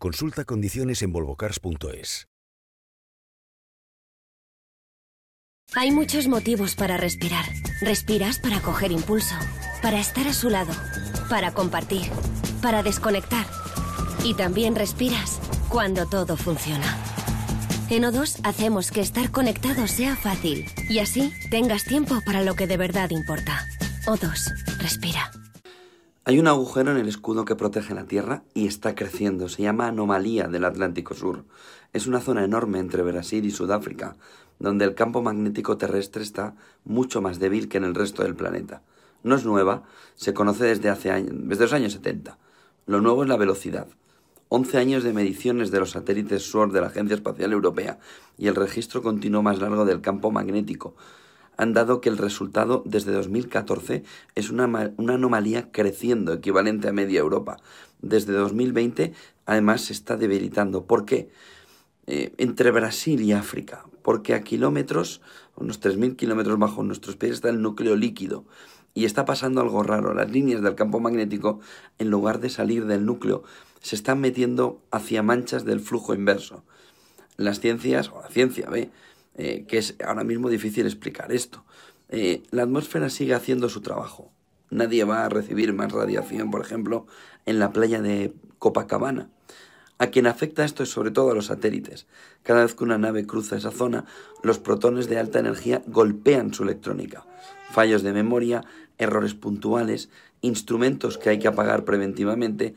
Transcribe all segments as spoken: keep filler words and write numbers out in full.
Consulta condiciones en volvocars punto es. Hay muchos motivos para respirar. Respiras para coger impulso, para estar a su lado, para compartir, para desconectar. Y también respiras cuando todo funciona. En O dos hacemos que estar conectado sea fácil y así tengas tiempo para lo que de verdad importa. O dos, respira. Hay un agujero en el escudo que protege la Tierra y está creciendo. Se llama Anomalía del Atlántico Sur. Es una zona enorme entre Brasil y Sudáfrica, donde el campo magnético terrestre está mucho más débil que en el resto del planeta. No es nueva, se conoce desde hace años, desde los años setenta. Lo nuevo es la velocidad. once años de mediciones de los satélites S W O R de la Agencia Espacial Europea y el registro continuo más largo del campo magnético han dado que el resultado desde dos mil catorce es una, una anomalía creciendo, equivalente a media Europa. Desde dos mil veinte, además, se está debilitando. ¿Por qué? Eh, entre Brasil y África, porque a kilómetros, unos tres mil kilómetros bajo nuestros pies, está el núcleo líquido. Y está pasando algo raro. Las líneas del campo magnético, en lugar de salir del núcleo, se están metiendo hacia manchas del flujo inverso. Las ciencias, o la ciencia ve, eh, que es ahora mismo difícil explicar esto. Eh, la atmósfera sigue haciendo su trabajo. Nadie va a recibir más radiación, por ejemplo, en la playa de Copacabana. A quien afecta esto es sobre todo a los satélites. Cada vez que una nave cruza esa zona, los protones de alta energía golpean su electrónica. Fallos de memoria, errores puntuales, instrumentos que hay que apagar preventivamente,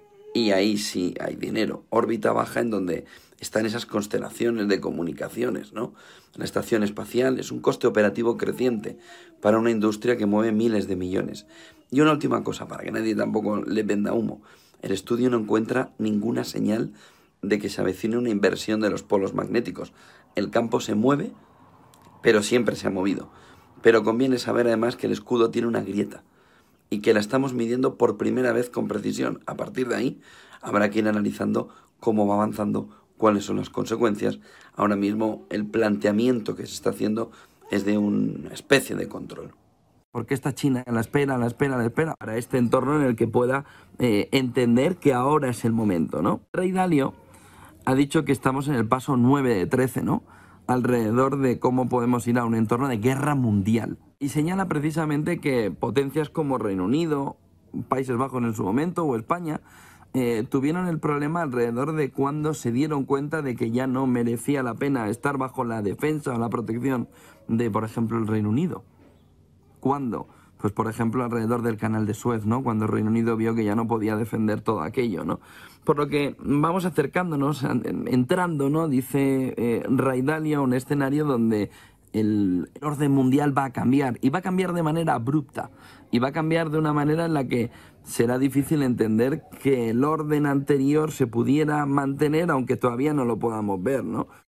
y ahí sí hay dinero. Órbita baja, en donde están esas constelaciones de comunicaciones, ¿no? La estación espacial es un coste operativo creciente para una industria que mueve miles de millones. Y una última cosa, para que nadie tampoco le venda humo. El estudio no encuentra ninguna señal de que se avecine una inversión de los polos magnéticos. El campo se mueve, pero siempre se ha movido. Pero conviene saber además que el escudo tiene una grieta y que la estamos midiendo por primera vez con precisión. A partir de ahí habrá que ir analizando cómo va avanzando, cuáles son las consecuencias. Ahora mismo el planteamiento que se está haciendo es de una especie de control. ¿Por qué está China a la espera, a la espera, a la espera? Para este entorno en el que pueda eh, entender que ahora es el momento, ¿no? Ray Dalio ha dicho que estamos en el paso nueve de trece, ¿no? Alrededor de cómo podemos ir a un entorno de guerra mundial. Y señala precisamente que potencias como Reino Unido, Países Bajos en su momento, o España, eh, tuvieron el problema alrededor de cuando se dieron cuenta de que ya no merecía la pena estar bajo la defensa o la protección de, por ejemplo, el Reino Unido. ¿Cuándo? Pues, por ejemplo, alrededor del canal de Suez, ¿no? Cuando el Reino Unido vio que ya no podía defender todo aquello, ¿no? Por lo que vamos acercándonos, entrando, ¿no? Dice eh, Ray Dalio, un escenario donde el orden mundial va a cambiar, y va a cambiar de manera abrupta, y va a cambiar de una manera en la que será difícil entender que el orden anterior se pudiera mantener, aunque todavía no lo podamos ver, ¿no?